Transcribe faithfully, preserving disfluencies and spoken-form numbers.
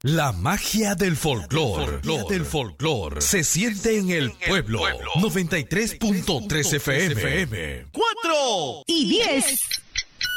La magia del folclor, del folclor, se siente en el pueblo. noventa y tres punto tres F M. Cuatro y diez.